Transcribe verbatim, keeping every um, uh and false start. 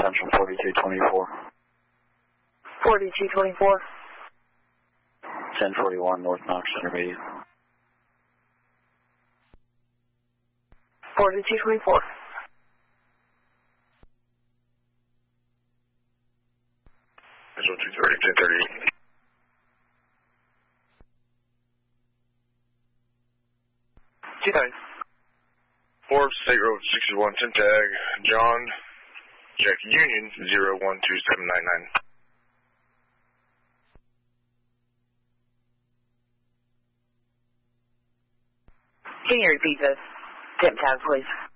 Central forty-two twenty-four. forty-two twenty-four. ten forty-one North Knox Intermediate. forty-two twenty-four. Visual two thirty, ten thirty. two thirty. Forbes, State Road sixty-one, ten tag, John, Jack Union, zero one two seven nine nine. Can you repeat this? Temp tag, please.